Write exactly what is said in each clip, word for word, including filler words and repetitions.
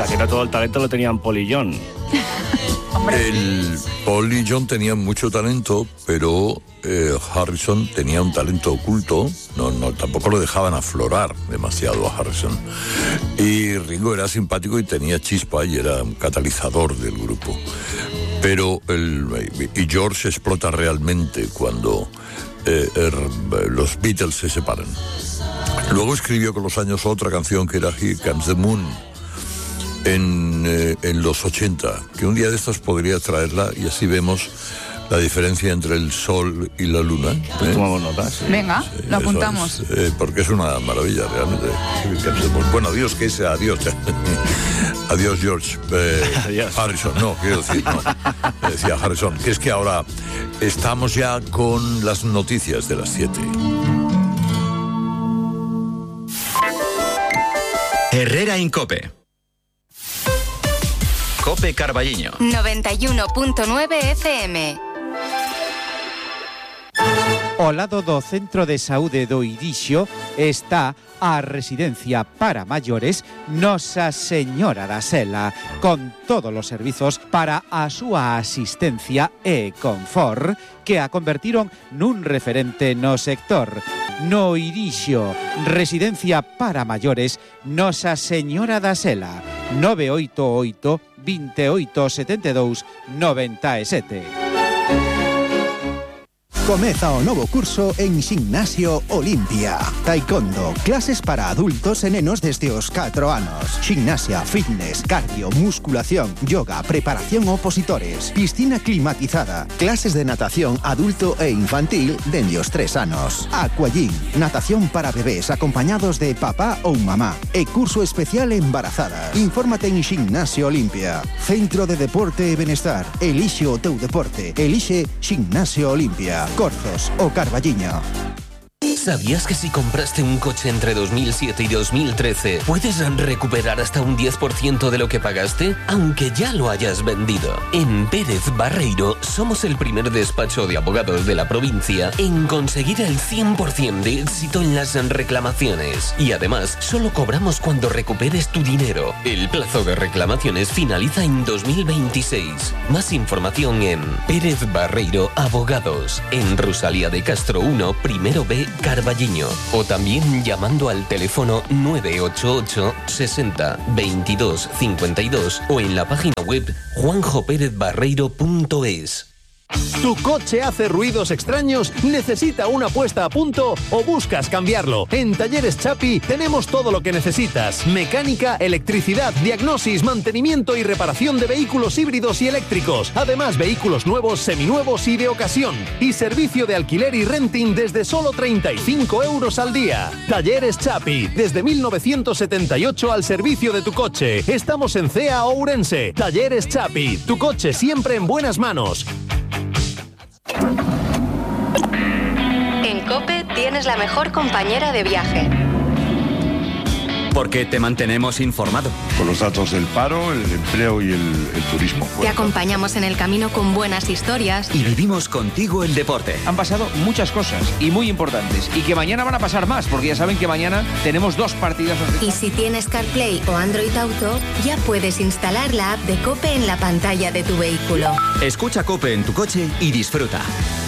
sea, que no todo el talento lo tenían Paul y John. El Paul y John tenían mucho talento, pero eh, Harrison tenía un talento oculto. No, no, tampoco lo dejaban aflorar demasiado a Harrison. Y Ringo era simpático y tenía chispa y era un catalizador del grupo. Pero el, y George explota realmente cuando eh, er, los Beatles se separan. Luego escribió con los años otra canción que era Here Comes the Moon en, eh, en los ochenta, que un día de estos podría traerla y así vemos la diferencia entre el sol y la luna. Pues tomamos notas. Sí. Venga, sí, lo apuntamos. Es, eh, porque es una maravilla realmente. Bueno, adiós, que sea adiós. Adiós, George. Eh, adiós. Harrison, no, quiero decir, no. Decía Harrison, que es que ahora estamos ya con las noticias de las siete. Herrera Incope. Cope Carballiño. noventa y uno punto nueve F M. Ao lado do Centro de Saúde do Irixo está a residencia para maiores Nosa Señora da Sela, con todos os servizos para a súa asistencia e confort, que a convertiron nun referente no sector. No Irixo, residencia para maiores Nosa Señora da Sela, nove oito oito, veintiocho setenta e dous, noventa e sete. Comeza o novo curso en Ximnasio Olimpia. Taekwondo, clases para adultos e nenos desde os catro anos. Ximnasia, fitness, cardio, musculación, yoga, preparación opositores, piscina climatizada, clases de natación adulto e infantil dende os tres anos. Aquagym, natación para bebés acompañados de papá ou mamá e curso especial embarazadas. Infórmate en Ximnasio Olimpia. Centro de Deporte e Benestar. Elixe o teu deporte. Elixe Ximnasio Olimpia. Corzos o Carballiño. ¿Sabías que si compraste un coche entre dos mil siete y dos mil trece puedes recuperar hasta un diez por ciento de lo que pagaste, aunque ya lo hayas vendido? En Pérez Barreiro somos el primer despacho de abogados de la provincia en conseguir el cien por ciento de éxito en las reclamaciones. Y además, solo cobramos cuando recuperes tu dinero. El plazo de reclamaciones finaliza en dos mil veintiséis. Más información en Pérez Barreiro Abogados, en Rosalía de Castro uno, primero B, Carballiño, o también llamando al teléfono nueve ocho ocho sesenta veintidós cincuenta y dos o en la página web juanjo pérez barreiro punto es. ¿Tu coche hace ruidos extraños? ¿Necesita una puesta a punto o buscas cambiarlo? En Talleres Chapi tenemos todo lo que necesitas: mecánica, electricidad, diagnosis, mantenimiento y reparación de vehículos híbridos y eléctricos. Además, vehículos nuevos, seminuevos y de ocasión. Y servicio de alquiler y renting desde solo treinta y cinco euros al día. Talleres Chapi, desde mil novecientos setenta y ocho al servicio de tu coche. Estamos en Cea, Ourense. Talleres Chapi, tu coche siempre en buenas manos. En COPE tienes la mejor compañera de viaje. Porque te mantenemos informado. Con los datos del paro, el empleo y el, el turismo. Te acompañamos en el camino con buenas historias. Y vivimos contigo el deporte. Han pasado muchas cosas y muy importantes. Y que mañana van a pasar más, porque ya saben que mañana tenemos dos partidazos. Y si tienes CarPlay o Android Auto, ya puedes instalar la app de COPE en la pantalla de tu vehículo. Escucha COPE en tu coche y disfruta.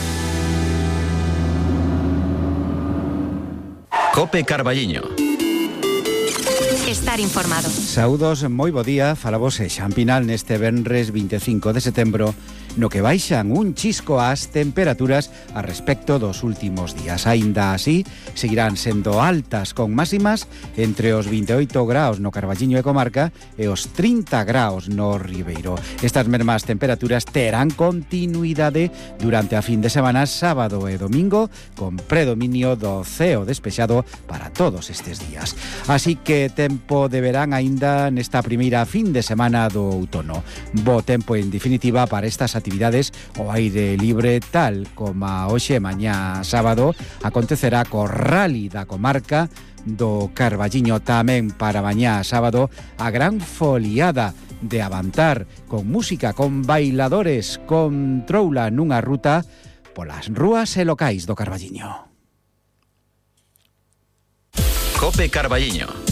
COPE Carballiño. Estar informado. Saúdos, moi bo día. Falamos e Xampinal neste venres veinticinco de setembro, no que baixan un chisco as temperaturas a respecto dos últimos días. Aínda así, seguirán sendo altas, con máximas entre os veintiocho graus no Carballiño e comarca e os trinta graus no Ribeiro. Estas mesmas temperaturas terán continuidade durante a fin de semana, sábado e domingo, con predominio do ceo despexado para todos estes días. Así que tempo de verán aínda nesta primeira fin de semana do outono. Bo tempo en definitiva para estas actividades ao aire libre, tal como hoxe mañá sábado acontecerá co Rally da comarca do Carballiño. Tamén para mañá sábado a gran foliada de Avantar, con música, con bailadores, con troula nunha ruta polas rúas e locais do Carballiño. COPE Carballiño.